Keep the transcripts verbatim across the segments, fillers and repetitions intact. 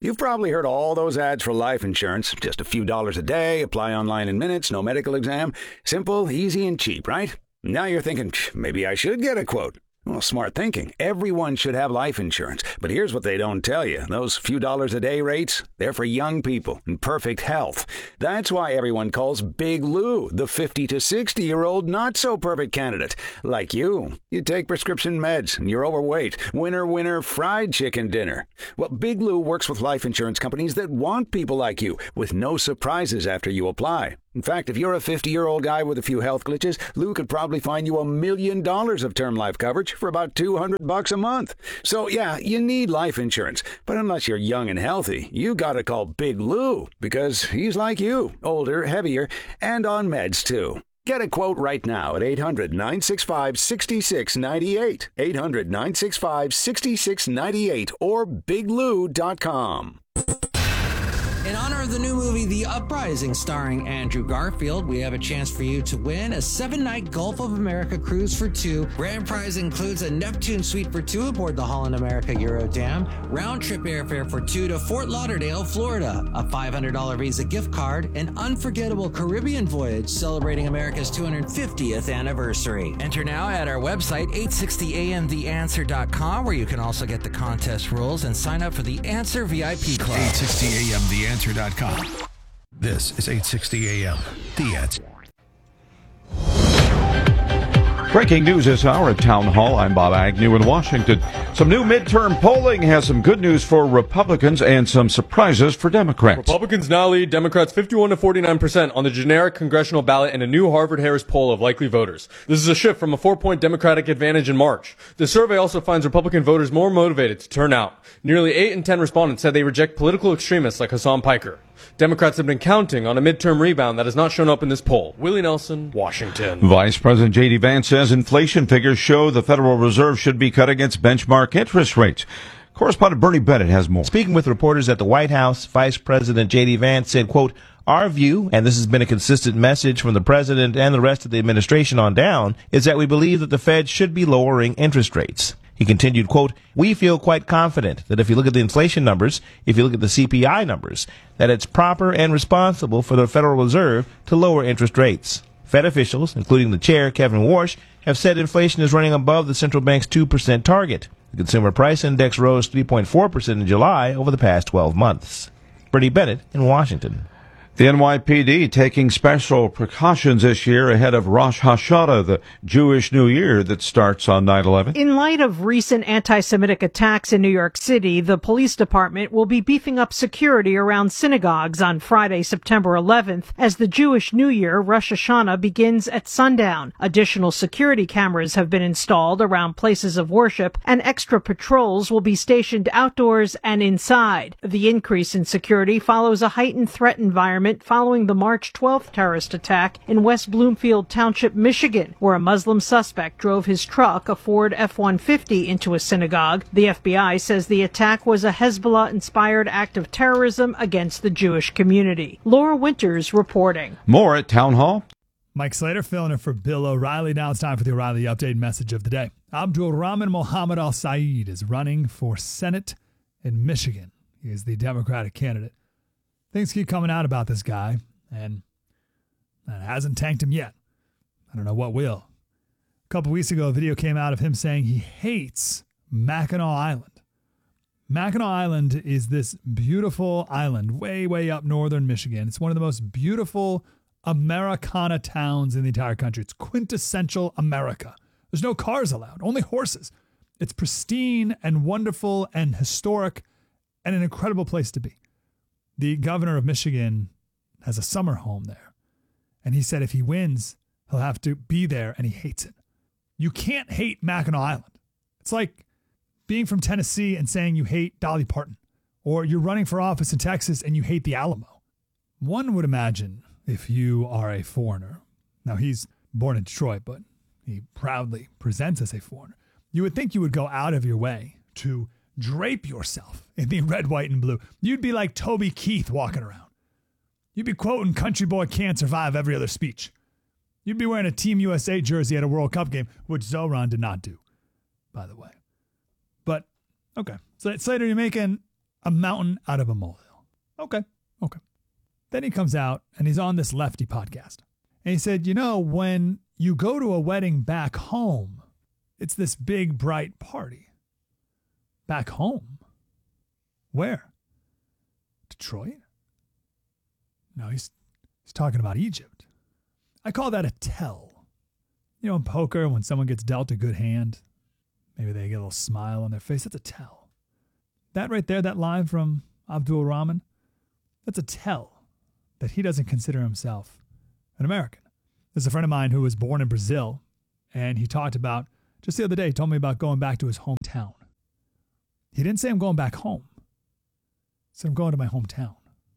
You've probably heard all those ads for life insurance. Just a few dollars a day, apply online in minutes, no medical exam. Simple, easy, and cheap, right? Now you're thinking, maybe I should get a quote. Well, smart thinking. Everyone should have life insurance. But here's what they don't tell you. Those few dollars a day rates, they're for young people in perfect health. That's why everyone calls Big Lou the fifty to sixty-year-old not-so-perfect candidate. Like you. You take prescription meds and you're overweight. Winner, winner, fried chicken dinner. Well, Big Lou works with life insurance companies that want people like you, with no surprises after you apply. In fact, if you're a fifty-year-old guy with a few health glitches, Lou could probably find you a million dollars of term life coverage for about two hundred bucks a month. So yeah, you need life insurance. But unless you're young and healthy, you gotta call Big Lou, because he's like you, older, heavier, and on meds too. Get a quote right now at eight hundred, nine six five, six six nine eight, eight hundred, nine six five, six six nine eight, or big lou dot com. In honor of the new movie, The Uprising, starring Andrew Garfield, we have a chance for you to win a seven-night Gulf of America cruise for two. Grand prize includes a Neptune suite for two aboard the Holland America Eurodam, round-trip airfare for two to Fort Lauderdale, Florida, a five hundred dollars Visa gift card, an unforgettable Caribbean voyage celebrating America's two hundred fiftieth anniversary. Enter now at our website, eight sixty a m the answer dot com, where you can also get the contest rules and sign up for the Answer V I P Club. eight sixty a m the answer dot com. This is eight sixty a m The Answer. Breaking news this hour at Town Hall. I'm Bob Agnew in Washington. Some new midterm polling has some good news for Republicans and some surprises for Democrats. Republicans now lead Democrats fifty-one to forty-nine percent on the generic congressional ballot in a new Harvard-Harris poll of likely voters. This is a shift from a four-point Democratic advantage in March. The survey also finds Republican voters more motivated to turn out. Nearly eight in ten respondents said they reject political extremists like Hassan Piker. Democrats have been counting on a midterm rebound that has not shown up in this poll. Willie Nelson, Washington. Vice President J D. Vance says inflation figures show the Federal Reserve should be cut against benchmark interest rates. Correspondent Bernie Bennett has more. Speaking with reporters at the White House, Vice President J D. Vance said, quote, "Our view, and this has been a consistent message from the president and the rest of the administration on down, is that we believe that the Fed should be lowering interest rates." He continued, quote, "We feel quite confident that if you look at the inflation numbers, if you look at the C P I numbers, that it's proper and responsible for the Federal Reserve to lower interest rates." Fed officials, including the chair, Kevin Warsh, have said inflation is running above the central bank's two percent target. The Consumer Price Index rose three point four percent in July over the past twelve months. Bernie Bennett in Washington. The N Y P D taking special precautions this year ahead of Rosh Hashanah, the Jewish New Year that starts on nine eleven. In light of recent anti-Semitic attacks in New York City, the police department will be beefing up security around synagogues on Friday, September eleventh, as the Jewish New Year, Rosh Hashanah, begins at sundown. Additional security cameras have been installed around places of worship, and extra patrols will be stationed outdoors and inside. The increase in security follows a heightened threat environment following the March twelfth terrorist attack in West Bloomfield Township, Michigan, where a Muslim suspect drove his truck, a Ford F one fifty, into a synagogue. The F B I says the attack was a Hezbollah-inspired act of terrorism against the Jewish community. Laura Winters reporting. More at Town Hall. Mike Slater filling in for Bill O'Reilly. Now it's time for the O'Reilly Update message of the day. Abdul Rahman Mohammed Al-Said is running for Senate in Michigan. He is the Democratic candidate. Things keep coming out about this guy, and it hasn't tanked him yet. I don't know what will. A couple weeks ago, a video came out of him saying he hates Mackinac Island. Mackinac Island is this beautiful island way, way up northern Michigan. It's one of the most beautiful Americana towns in the entire country. It's quintessential America. There's no cars allowed, only horses. It's pristine and wonderful and historic and an incredible place to be. The governor of Michigan has a summer home there. And he said if he wins, he'll have to be there, and he hates it. You can't hate Mackinac Island. It's like being from Tennessee and saying you hate Dolly Parton, or you're running for office in Texas and you hate the Alamo. One would imagine if you are a foreigner, now he's born in Detroit, but he proudly presents as a foreigner, you would think you would go out of your way to drape yourself in the red, white, and blue. You'd be like Toby Keith walking around. You'd be quoting "Country Boy Can't Survive" every other speech. You'd be wearing a Team U S A jersey at a World Cup game, which Zoran did not do, by the way. But, okay. So, Slater, you're making a mountain out of a molehill. Okay, okay. Then he comes out and he's on this lefty podcast. And he said, you know, when you go to a wedding back home, it's this big, bright party. Back home? Where? Detroit? No, he's, he's talking about Egypt. I call that a tell. You know, in poker, when someone gets dealt a good hand, maybe they get a little smile on their face. That's a tell. That right there, that line from Abdul Rahman, that's a tell that he doesn't consider himself an American. There's a friend of mine who was born in Brazil, and he talked about, just the other day, he told me about going back to his hometown. He didn't say I'm going back home. He said I'm going to my hometown.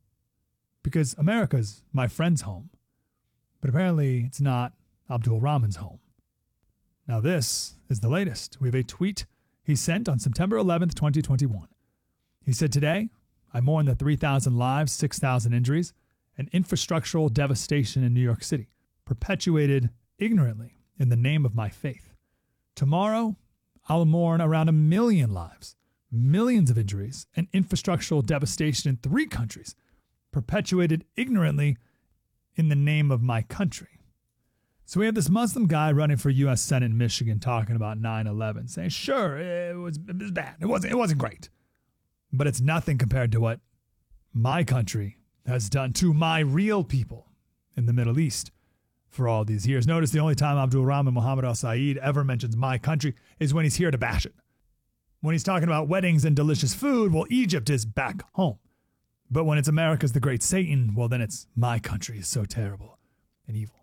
Because America's my friend's home, but apparently it's not Abdul Rahman's home. Now this is the latest. We have a tweet he sent on September eleventh, twenty twenty-one. He said, today, I mourn the three thousand lives, six thousand injuries, and infrastructural devastation in New York City, perpetuated ignorantly in the name of my faith. Tomorrow, I'll mourn around a million lives, millions of injuries, and infrastructural devastation in three countries, perpetuated ignorantly in the name of my country. So we have this Muslim guy running for U S Senate in Michigan talking about nine eleven, saying, sure, it was, it was bad. It wasn't, it wasn't great. But it's nothing compared to what my country has done to my real people in the Middle East for all these years. Notice the only time Abdul Rahman Mohammed al-Sayed ever mentions my country is when he's here to bash it. When he's talking about weddings and delicious food, well, Egypt is back home. But when it's America's the great Satan, well, then it's my country is so terrible and evil.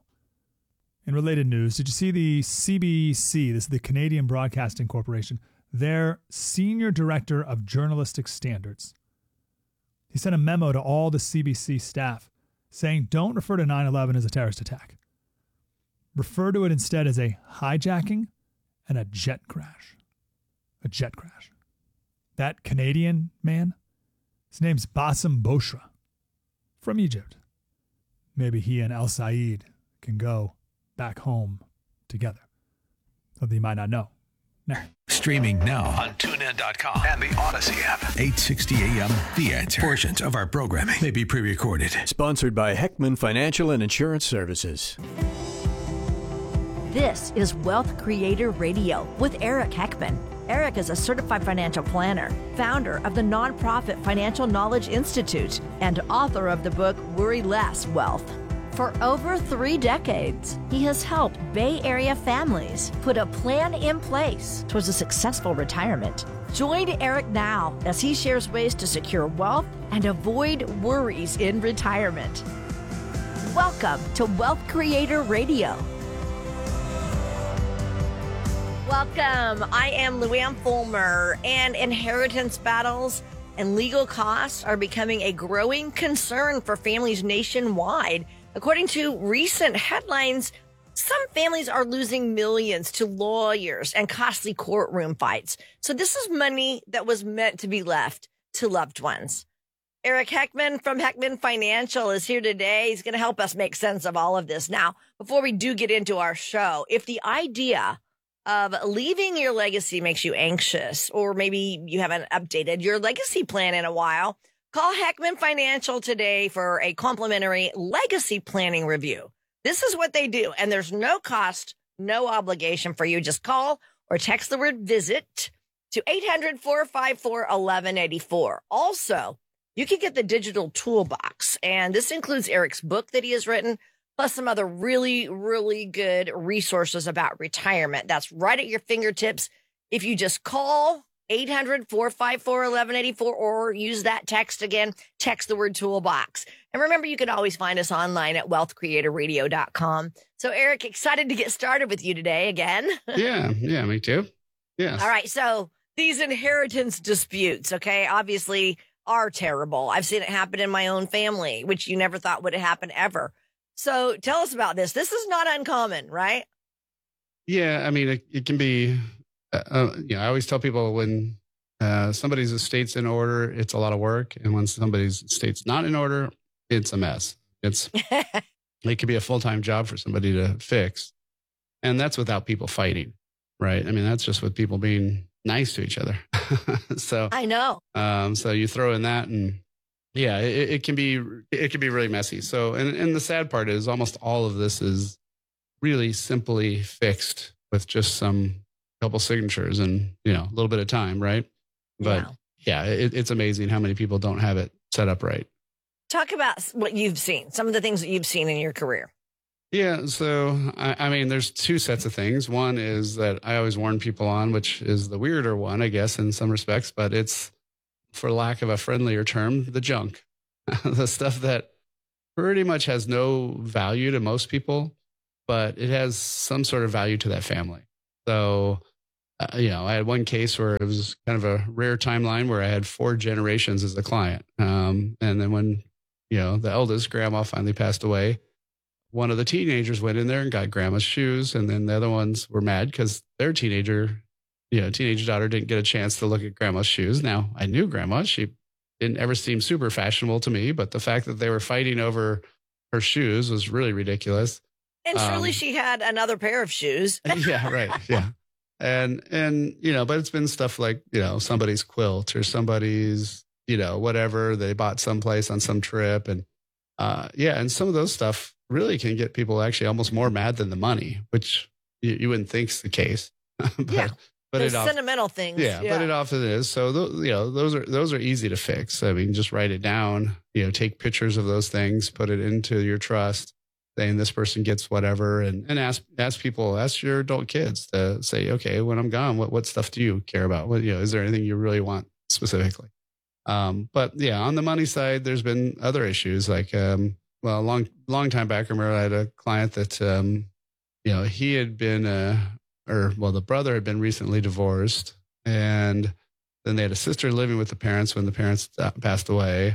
In related news, did you see the C B C, this is the Canadian Broadcasting Corporation, their senior director of journalistic standards? He sent a memo to all the C B C staff saying, don't refer to nine eleven as a terrorist attack. Refer to it instead as a hijacking and a jet crash. A jet crash. That Canadian man, his name's Bassem Boshra from Egypt. Maybe he and al-Sayed can go back home together. Something you might not know. Now. Streaming now on tune in dot com and the Odyssey app. eight sixty A M, The Answer. Portions of our programming may be pre-recorded. Sponsored by Heckman Financial and Insurance Services. This is Wealth Creator Radio with Eric Heckman. Eric is a certified financial planner, founder of the nonprofit Financial Knowledge Institute, and author of the book Worry Less Wealth. For over three decades, he has helped Bay Area families put a plan in place towards a successful retirement. Join Eric now as he shares ways to secure wealth and avoid worries in retirement. Welcome to Wealth Creator Radio. Welcome. I am Luann Fulmer, and inheritance battles and legal costs are becoming a growing concern for families nationwide. According to recent headlines, some families are losing millions to lawyers and costly courtroom fights. So this is money that was meant to be left to loved ones. Eric Heckman from Heckman Financial is here today. He's going to help us make sense of all of this. Now, before we do get into our show, if the idea of leaving your legacy makes you anxious, or maybe you haven't updated your legacy plan in a while, call Heckman Financial today for a complimentary legacy planning review. This is what they do, and there's no cost, no obligation for you. Just call or text the word VISIT to eight hundred, four five four, eleven eighty-four. Also, you can get the digital toolbox, and this includes Eric's book that he has written, plus some other really, really good resources about retirement. That's right at your fingertips. If you just call eight hundred, four five four, eleven eighty-four or use that text again, text the word toolbox. And remember, you can always find us online at wealth creator radio dot com. So, Eric, excited to get started with you today again. Yeah, yeah, me too. Yeah. All right, so these inheritance disputes, okay, obviously are terrible. I've seen it happen in my own family, which you never thought would happen ever. So tell us about this. This is not uncommon, right? Yeah, I mean, it, it can be, uh, you know, I always tell people when uh, somebody's estate's in order, it's a lot of work. And when somebody's estate's not in order, it's a mess. It's it could be a full-time job for somebody to fix. And that's without people fighting, right? I mean, that's just with people being nice to each other. so I know. Um, so you throw in that, and yeah, it, it can be it can be really messy. So, and and the sad part is, almost all of this is really simply fixed with just some couple signatures and, you know, a little bit of time, right? But yeah, yeah it, it's amazing how many people don't have it set up right. Talk about what you've seen, some of the things that you've seen in your career. Yeah, so I, I mean, there's two sets of things. One is that I always warn people on, which is the weirder one, I guess, in some respects, but it's, for lack of a friendlier term, the junk, the stuff that pretty much has no value to most people, but it has some sort of value to that family. So, uh, you know, I had one case where it was kind of a rare timeline where I had four generations as a client. Um, and then when, you know, the eldest grandma finally passed away, one of the teenagers went in there and got grandma's shoes. And then the other ones were mad because their teenager, you know, teenage daughter didn't get a chance to look at grandma's shoes. Now, I knew grandma. She didn't ever seem super fashionable to me, but the fact that they were fighting over her shoes was really ridiculous. And surely um, she had another pair of shoes. yeah, right. Yeah. And, and, you know, but it's been stuff like, you know, somebody's quilt or somebody's, you know, whatever they bought someplace on some trip. And, uh, yeah. And some of those stuff really can get people actually almost more mad than the money, which you, you wouldn't think is the case. but, yeah. But the it sentimental often, things. Yeah, yeah, but it often is. So, th- you know, those are, those are easy to fix. I mean, just write it down, you know, take pictures of those things, put it into your trust, saying this person gets whatever, and, and ask, ask people, ask your adult kids to say, okay, when I'm gone, what, what stuff do you care about? What, you know, is there anything you really want specifically? Um, but yeah, on the money side, there's been other issues like, um, well, a long, long time back, I remember I had a client that, um, you know, he had been, uh, or well, the brother had been recently divorced, and then they had a sister living with the parents when the parents passed away.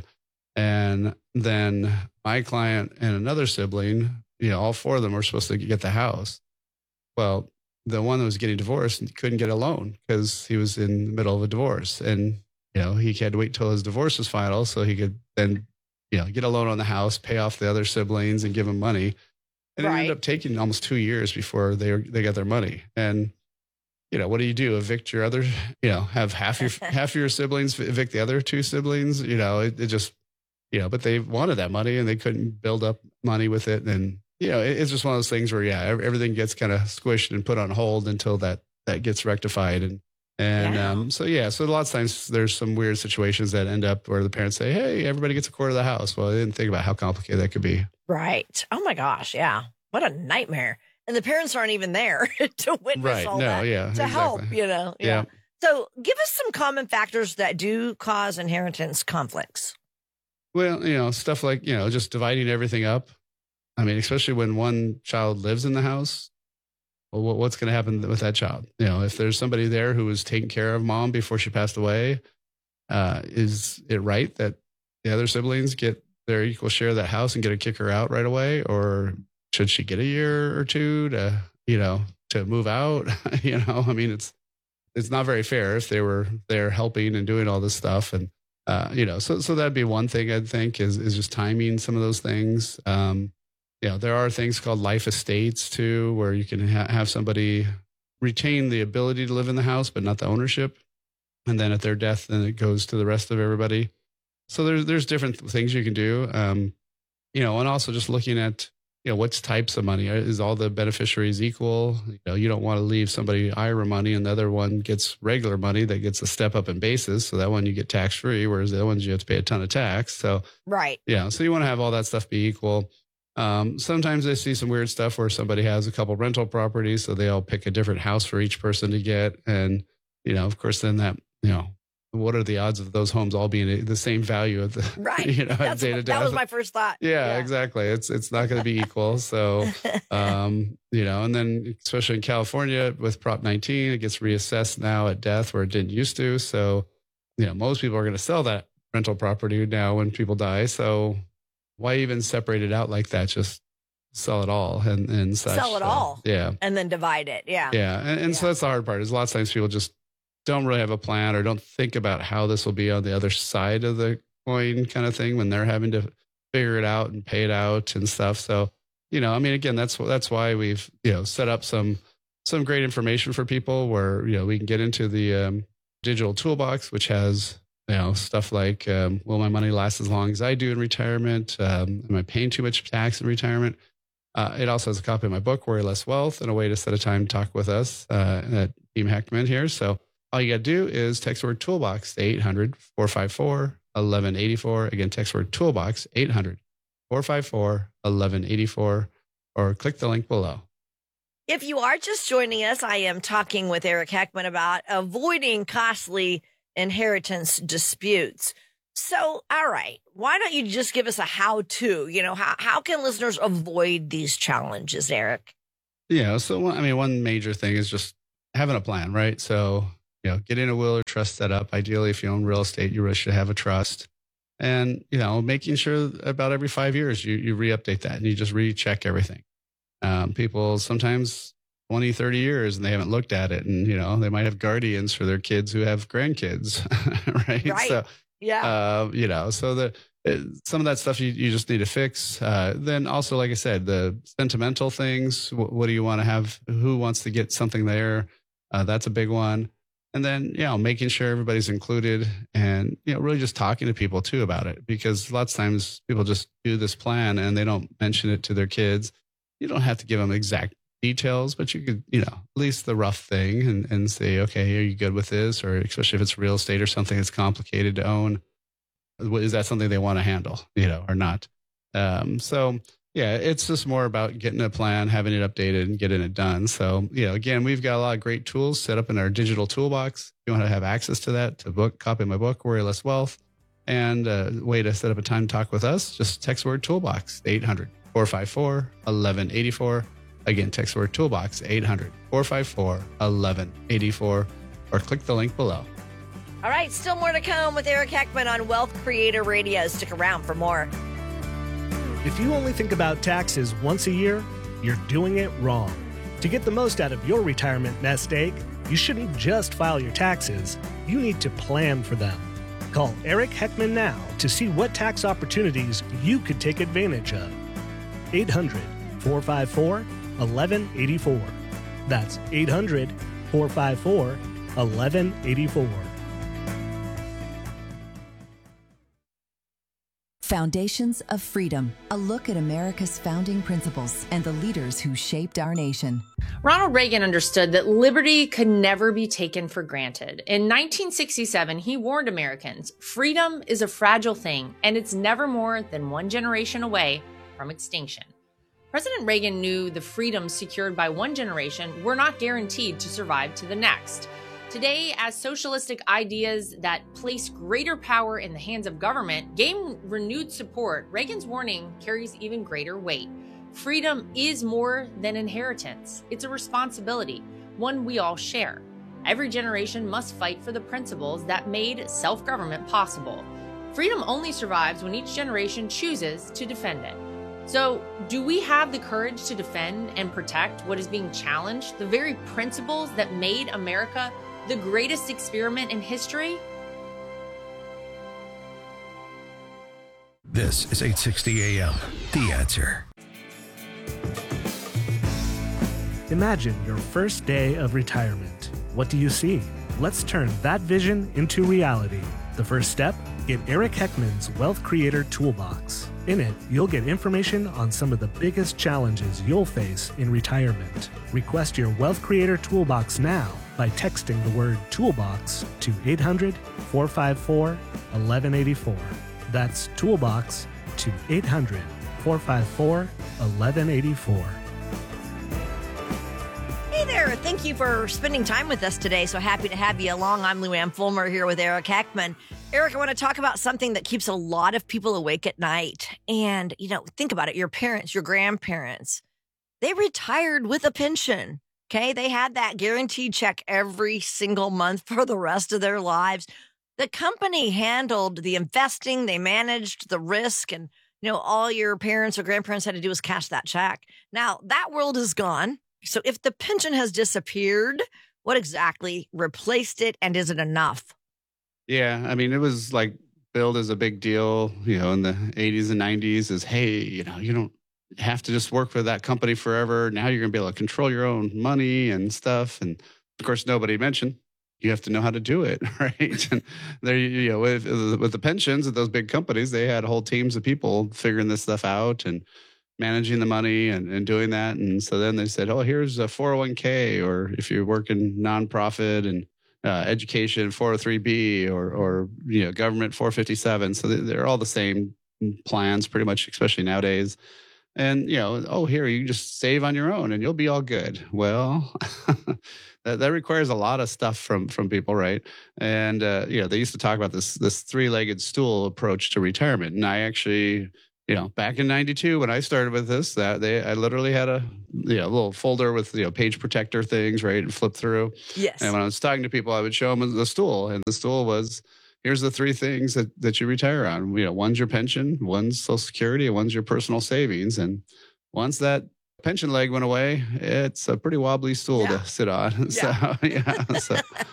And then my client and another sibling, you know, all four of them were supposed to get the house. Well, the one that was getting divorced couldn't get a loan because he was in the middle of a divorce. And, you know, he had to wait till his divorce was final so he could then, you know, get a loan on the house, pay off the other siblings and give them money. And it right. ended up taking almost two years before they they got their money. And, you know, what do you do? Evict your other, you know, have half your half your siblings evict the other two siblings. You know, it, it just, you know, but they wanted that money and they couldn't build up money with it. And, you know, it, it's just one of those things where, yeah, everything gets kind of squished and put on hold until that that gets rectified. And and yeah. um, so, yeah, so a lot of times there's some weird situations that end up where the parents say, hey, everybody gets a quarter of the house. Well, I didn't think about how complicated that could be. Right. Oh, my gosh. Yeah. What a nightmare. And the parents aren't even there to witness right. all no, that, yeah, to exactly. help, you know. Yeah. yeah. So give us some common factors that do cause inheritance conflicts. Well, you know, stuff like, you know, just dividing everything up. I mean, especially when one child lives in the house, well, what's going to happen with that child? You know, if there's somebody there who was taking care of mom before she passed away, uh, is it right that the other siblings get their equal share of that house and get to kick her out right away? Or should she get a year or two to, you know, to move out? you know, I mean, it's, it's not very fair if they were there helping and doing all this stuff. And, uh, you know, so, so that'd be one thing I'd think is, is just timing some of those things. Um, you know, there are things called life estates too, where you can ha- have somebody retain the ability to live in the house, but not the ownership. And then at their death, then it goes to the rest of everybody. So there's, there's different things you can do. Um, you know, and also just looking at, you know, what's types of money? Is all the beneficiaries equal? You know, you don't want to leave somebody I R A money and the other one gets regular money that gets a step up in basis. So that one you get tax free, whereas the other ones you have to pay a ton of tax. So, right. Yeah. So you want to have all that stuff be equal. Um, sometimes I see some weird stuff where somebody has a couple rental properties. So they all pick a different house for each person to get. And, you know, of course, then that, you know, what are the odds of those homes all being the same value at the right? You know, That's, day to day? That was my first thought. Yeah, yeah. exactly. It's it's not going to be equal. So, um, you know, and then especially in California with Prop nineteen, it gets reassessed now at death where it didn't used to. So, you know, most people are going to sell that rental property now when people die. So, why even separate it out like that? Just sell it all and and such. Sell it so, all, yeah, and then divide it. Yeah, yeah, and, and yeah. so that's the hard part. Is a lot of times people just don't really have a plan or don't think about how this will be on the other side of the coin kind of thing when they're having to figure it out and pay it out and stuff. So, you know, I mean, again, that's that's why we've, you know, set up some some great information for people where, you know, we can get into the um, digital toolbox, which has, you know, stuff like, um, will my money last as long as I do in retirement? Um, am I paying too much tax in retirement? Uh, it also has a copy of my book, Worry Less Wealth, and a way to set a time to talk with us uh, at Team Heckman here. So all you got to do is text word toolbox to eight hundred, four five four, eleven eighty-four. Again, text word toolbox, eight hundred, four five four, eleven eighty-four, or click the link below. If you are just joining us, I am talking with Eric Heckman about avoiding costly inheritance disputes. So, all right, why don't you just give us a how-to? You know, how, how can listeners avoid these challenges, Eric? Yeah, so, I mean, one major thing is just having a plan, right? So, you know, getting a will or trust set up. Ideally, if you own real estate, you really should have a trust. And, you know, making sure about every five years you, you re-update that and you just recheck everything. Um, people sometimes twenty, thirty years and they haven't looked at it. And, you know, they might have guardians for their kids who have grandkids, right? Right. So, yeah. Uh, you know, so the it, some of that stuff you, you just need to fix. Uh, then also, like I said, the sentimental things. What, what do you want to have? Who wants to get something there? Uh, that's a big one. And then, you know, making sure everybody's included and, you know, really just talking to people too about it, because lots of times people just do this plan and they don't mention it to their kids. You don't have to give them exact details, but you could, you know, at least the rough thing and, and say, okay, are you good with this? Or especially if it's real estate or something that's complicated to own, is that something they want to handle, you know, or not? Um, so yeah, it's just more about getting a plan, having it updated and getting it done. So, you know, again, we've got a lot of great tools set up in our digital toolbox. If you want to have access to that, to book, copy my book, Worry Less Wealth, and a way to set up a time to talk with us, just text word toolbox, eight hundred, four five four, eleven eighty-four. Again, text word toolbox, eight hundred, four five four, eleven eighty-four, or click the link below. All right, still more to come with Eric Heckman on Wealth Creator Radio. Stick around for more. If you only think about taxes once a year, you're doing it wrong. To get the most out of your retirement nest egg, you shouldn't just file your taxes, you need to plan for them. Call Eric Heckman now to see what tax opportunities you could take advantage of. eight hundred, four five four, eleven eighty-four. That's eight hundred, four five four, eleven eighty-four. Foundations of Freedom, a look at America's founding principles and the leaders who shaped our nation. Ronald Reagan understood that liberty could never be taken for granted. In nineteen sixty-seven, he warned Americans, freedom is a fragile thing, and it's never more than one generation away from extinction. President Reagan knew the freedoms secured by one generation were not guaranteed to survive to the next. Today, as socialistic ideas that place greater power in the hands of government gain renewed support, Reagan's warning carries even greater weight. Freedom is more than inheritance. It's a responsibility, one we all share. Every generation must fight for the principles that made self-government possible. Freedom only survives when each generation chooses to defend it. So, do we have the courage to defend and protect what is being challenged, the very principles that made America the greatest experiment in history? This is eight sixty A M, The Answer. Imagine your first day of retirement. What do you see? Let's turn that vision into reality. The first step? Get Eric Heckman's Wealth Creator Toolbox. In it, you'll get information on some of the biggest challenges you'll face in retirement. Request your Wealth Creator Toolbox now by texting the word Toolbox to eight hundred, four five four, eleven eighty-four. That's Toolbox to eight hundred, four five four, eleven eighty-four. Hey there, thank you for spending time with us today. So happy to have you along. I'm Lou Ann Fulmer here with Eric Heckman. Eric, I want to talk about something that keeps a lot of people awake at night. And, you know, think about it. Your parents, your grandparents, they retired with a pension. Okay, they had that guaranteed check every single month for the rest of their lives. The company handled the investing, they managed the risk, and, you know, all your parents or grandparents had to do was cash that check. Now, that world is gone. So if the pension has disappeared, what exactly replaced it, and is it enough? Yeah, I mean, it was like billed as a big deal, you know, in the eighties and nineties is, hey, you know, you don't have to just work with that company forever. Now you're going to be able to control your own money and stuff. And of course, nobody mentioned you have to know how to do it, right? And there, you know, with, with the pensions at those big companies, they had whole teams of people figuring this stuff out and managing the money and, and doing that. And so then they said, oh, here's a four oh one k, or if you're working nonprofit and uh, education, four oh three b, or, or, you know, government four fifty-seven. So they're all the same plans pretty much, especially nowadays. And, you know, oh, here, you just save on your own and you'll be all good. Well, that, that requires a lot of stuff from from people, right? And, uh, you know, they used to talk about this this three-legged stool approach to retirement. And I actually, you know, back in ninety-two when I started with this, that they I literally had a, you know, little folder with, you know, page protector things, right, and flip through. Yes. And when I was talking to people, I would show them the stool. And the stool was, here's the three things that, that you retire on. You know, one's your pension, one's Social Security, and one's your personal savings. And once that pension leg went away, it's a pretty wobbly stool yeah. to sit on. Yeah. So, yeah. So.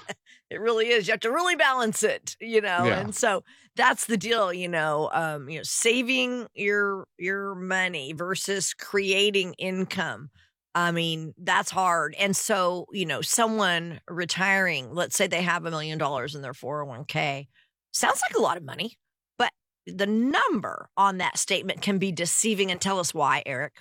It really is. You have to really balance it, you know? Yeah. And so that's the deal, you know, um, you know, saving your, your money versus creating income. I mean, that's hard. And so, you know, someone retiring, let's say they have a million dollars in their four oh one k, sounds like a lot of money, but the number on that statement can be deceiving. And tell us why, Eric.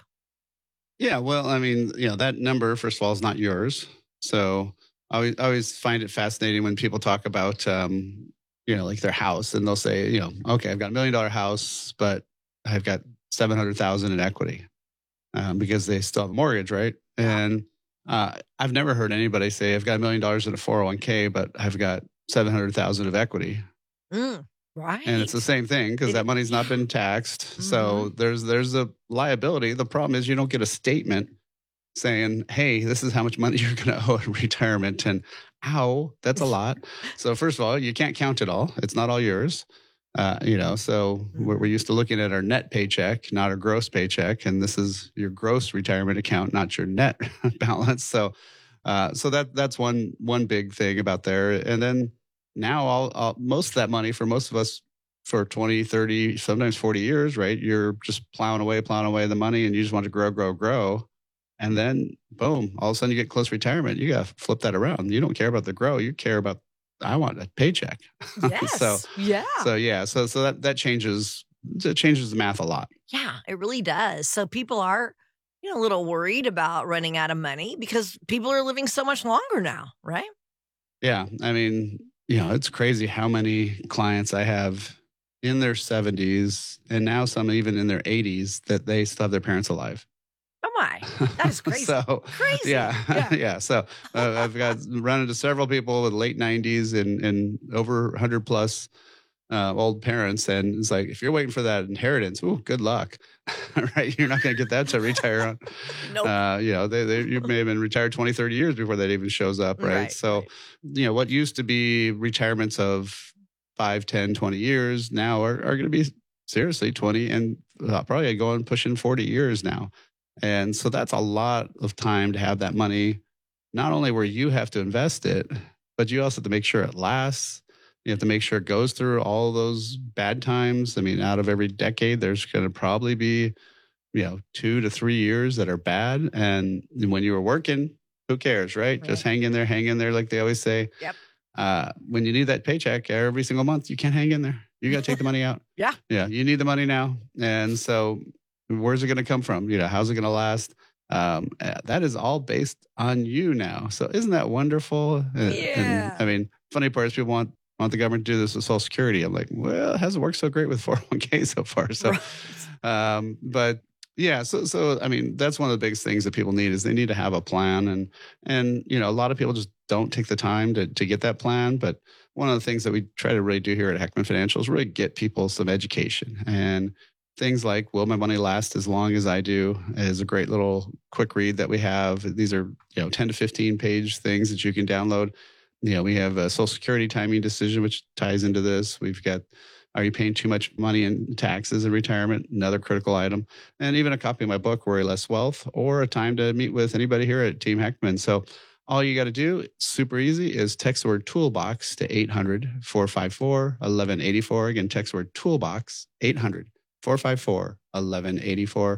Yeah, well, I mean, you know, that number, first of all, is not yours. So I always, I always find it fascinating when people talk about, um, you know, like their house, and they'll say, you know, okay, I've got a million dollar house, but I've got seven hundred thousand in equity um, because they still have a mortgage, right? And uh, I've never heard anybody say, I've got a million dollars in a four oh one k, but I've got seven hundred thousand of equity. Mm, right. And it's the same thing because that money's not been taxed. Mm-hmm. So there's there's a liability. The problem is you don't get a statement saying, hey, this is how much money you're going to owe in retirement. And ow, that's a lot. So first of all, you can't count it all. It's not all yours. Uh, you know, so we're, we're used to looking at our net paycheck, not our gross paycheck. And this is your gross retirement account, not your net balance. So uh, so that that's one one big thing about there. And then now all, all most of that money for most of us for twenty, thirty, sometimes forty years, right? You're just plowing away, plowing away the money, and you just want to grow, grow, grow. And then, boom, all of a sudden you get close to retirement. You got to flip that around. You don't care about the grow. You care about, I want a paycheck. Yes. so, yeah. So, yeah. So, so that, that changes, it changes the math a lot. Yeah, it really does. So people are, you know, a little worried about running out of money because people are living so much longer now, right? Yeah. I mean, you know, it's crazy how many clients I have in their seventies and now some even in their eighties that they still have their parents alive. Oh my, that is crazy. so, crazy. Yeah. Yeah. yeah. So uh, I've got run into several people with late nineties and, and over one hundred plus uh, old parents. And it's like, if you're waiting for that inheritance, ooh, good luck. Right? You're not going to get that to retire on. Nope. Uh, you know, they, they, you may have been retired twenty, thirty years before that even shows up. Right. Right, so, right. you know, what used to be retirements of five, ten, twenty years now are, are going to be seriously twenty and uh, probably going pushing forty years now. And so that's a lot of time to have that money, not only where you have to invest it, but you also have to make sure it lasts. You have to make sure it goes through all those bad times. I mean, out of every decade, there's going to probably be, you know, two to three years that are bad. And when you were working, who cares, right? right. Just hang in there, hang in there, like they always say. Yep. Uh, when you need that paycheck every single month, you can't hang in there. You got to take the money out. Yeah. Yeah. You need the money now. And so where's it going to come from? You know, how's it going to last? Um, that is all based on you now. So isn't that wonderful? Yeah. And, I mean, funny part is people want, want the government to do this with Social Security. I'm like, well, it hasn't worked so great with four oh one k so far. So, right. um, but yeah, so, so, I mean, that's one of the biggest things that people need is they need to have a plan. And, and, you know, a lot of people just don't take the time to, to get that plan. But one of the things that we try to really do here at Heckman Financial is really get people some education. And things like Will My Money Last As Long As I Do is a great little quick read that we have. These are, you know, ten to fifteen page things that you can download. You know, we have a Social Security timing decision, which ties into this. We've got, are you paying too much money in taxes in retirement? Another critical item. And even a copy of my book, Worry Less Wealth, or a time to meet with anybody here at Team Heckman. So all you got to do, super easy, is text the word toolbox to eight hundred, four five four, one one eight four. Again, text the word toolbox, eight hundred, four five four, one one eight four,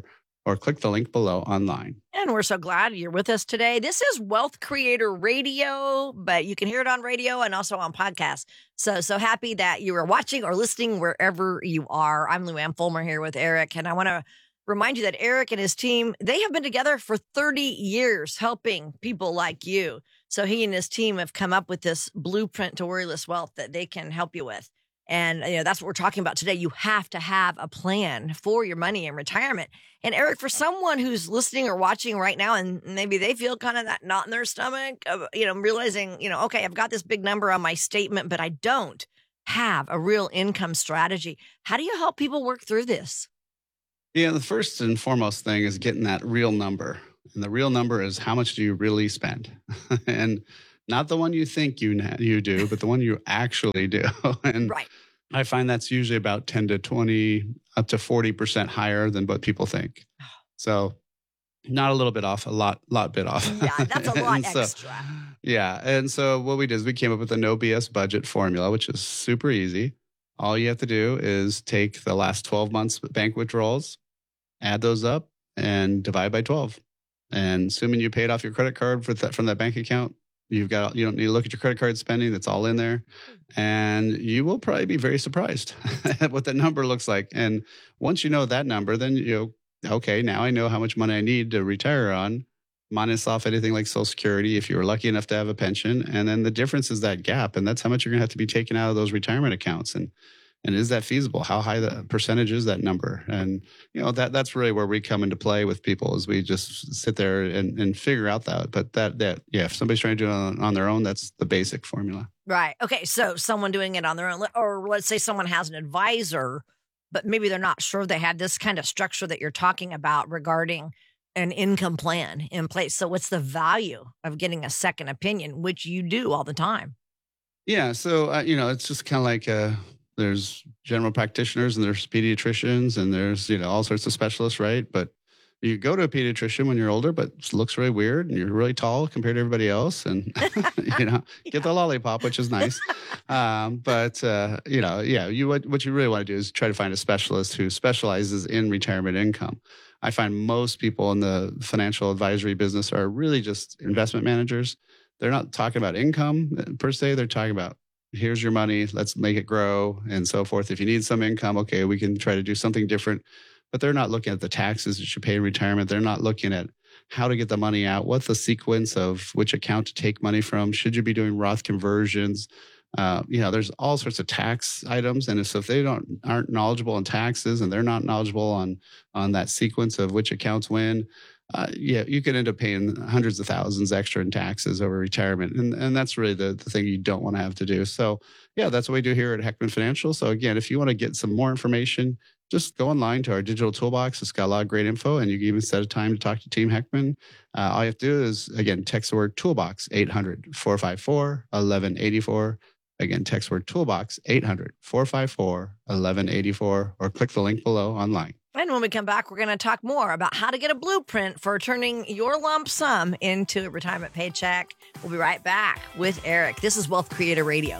or click the link below online. And we're so glad you're with us today. This is Wealth Creator Radio, but you can hear it on radio and also on podcast. So, so happy that you are watching or listening wherever you are. I'm Lou Ann Fulmer here with Eric, and I want to remind you that Eric and his team, they have been together for thirty years helping people like you. So he and his team have come up with this blueprint to worryless wealth that they can help you with. And you know, that's what we're talking about today. You have to have a plan for your money in retirement. And Eric, for someone who's listening or watching right now, and maybe they feel kind of that knot in their stomach of, you know, realizing, you know, okay, I've got this big number on my statement, but I don't have a real income strategy. How do you help people work through this? Yeah, the first and foremost thing is getting that real number. And the real number is how much do you really spend? And not the one you think you you do, but the one you actually do. And right. I find that's usually about ten to twenty, up to forty percent higher than what people think. So not a little bit off, a lot, lot bit off. Yeah, that's a lot so, extra. Yeah. And so what we did is we came up with a no B S budget formula, which is super easy. All you have to do is take the last twelve months bank withdrawals, add those up, and divide by twelve. And assuming you paid off your credit card for that, from that bank account, you've got, you don't need to look at your credit card spending. That's all in there. And you will probably be very surprised at what that number looks like. And once you know that number, then you know, okay, now I know how much money I need to retire on, minus off anything like Social Security, if you were lucky enough to have a pension. And then the difference is that gap. And that's how much you're going to have to be taken out of those retirement accounts. And And is that feasible? How high the percentage is that number? And, you know, that that's really where we come into play with people, is we just sit there and, and figure out that. But that, that, yeah, if somebody's trying to do it on, on their own, that's the basic formula. Right. Okay. So someone doing it on their own, or let's say someone has an advisor, but maybe they're not sure they had this kind of structure that you're talking about regarding an income plan in place. So what's the value of getting a second opinion, which you do all the time? Yeah. So, uh, you know, it's just kind of like a, there's general practitioners and there's pediatricians and there's, you know, all sorts of specialists, right? But you go to a pediatrician when you're older, but it looks really weird and you're really tall compared to everybody else. And, you know, get yeah. the lollipop, which is nice. um, but, uh, you know, yeah, you what, what you really want to do is try to find a specialist who specializes in retirement income. I find most people in the financial advisory business are really just investment managers. They're not talking about income per se. They're talking about, here's your money, let's make it grow and so forth. If you need some income, okay, we can try to do something different. But they're not looking at the taxes that you pay in retirement. They're not looking at how to get the money out, what's the sequence of which account to take money from. Should you be doing Roth conversions? Uh, you know, there's all sorts of tax items. And so if they don't aren't knowledgeable on taxes and they're not knowledgeable on on that sequence of which accounts when, Uh, yeah, you could end up paying hundreds of thousands extra in taxes over retirement. And, and that's really the, the thing you don't want to have to do. So, yeah, that's what we do here at Heckman Financial. So, again, if you want to get some more information, just go online to our digital toolbox. It's got a lot of great info, and you can even set a time to talk to Team Heckman. Uh, all you have to do is, again, text the word toolbox, eight hundred, four five four, eleven eighty-four. Again, text word toolbox, eight hundred, four five four, eleven eighty-four, or click the link below online. And when we come back, we're going to talk more about how to get a blueprint for turning your lump sum into a retirement paycheck. We'll be right back with Eric. This is Wealth Creator Radio.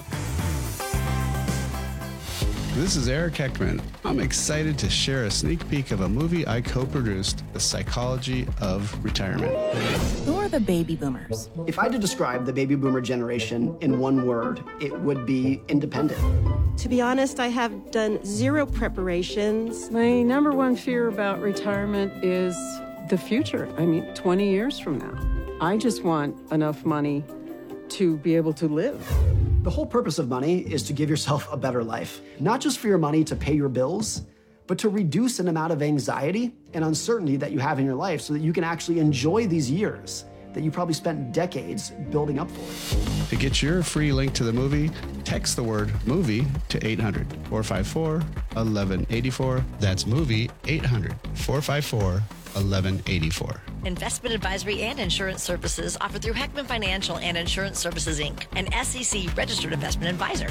This is Eric Heckman. I'm excited to share a sneak peek of a movie I co-produced, The Psychology of Retirement. Who are the baby boomers? If I had to describe the baby boomer generation in one word, it would be independent. To be honest, I have done zero preparations. My number one fear about retirement is the future. I mean, twenty years from now. I just want enough money to be able to live. The whole purpose of money is to give yourself a better life, not just for your money to pay your bills, but to reduce an amount of anxiety and uncertainty that you have in your life so that you can actually enjoy these years that you probably spent decades building up for. To get your free link to the movie, text the word movie to eight hundred, four five four, eleven eighty-four. That's movie, eight hundred, four five four, eleven eighty-four. Investment advisory and insurance services offered through Heckman Financial and Insurance Services, Incorporated, an S E C registered investment advisor.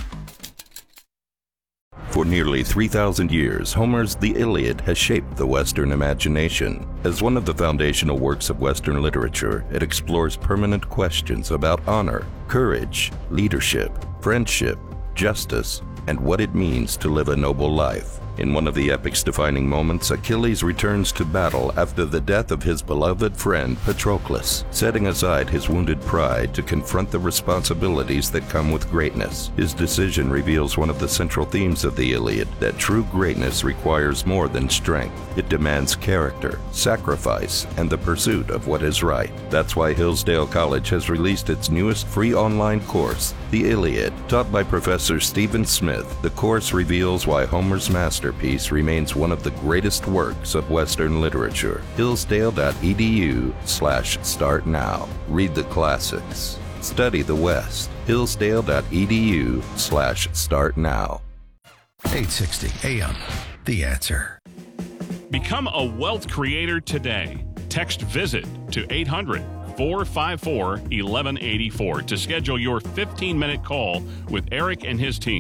For nearly three thousand years, Homer's The Iliad has shaped the Western imagination. As one of the foundational works of Western literature, it explores permanent questions about honor, courage, leadership, friendship, justice, and what it means to live a noble life. In one of the epic's defining moments, Achilles returns to battle after the death of his beloved friend Patroclus, setting aside his wounded pride to confront the responsibilities that come with greatness. His decision reveals one of the central themes of the Iliad, that true greatness requires more than strength. It demands character, sacrifice, and the pursuit of what is right. That's why Hillsdale College has released its newest free online course, The Iliad. Taught by Professor Stephen Smith, the course reveals why Homer's masterpiece remains one of the greatest works of Western literature. Hillsdale.edu slash start now. Read the classics. Study the West. Hillsdale.edu slash start now. eight sixty A M, The Answer. Become a wealth creator today. Text VISIT to eight hundred, four five four, one one eight four to schedule your fifteen minute call with Eric and his team.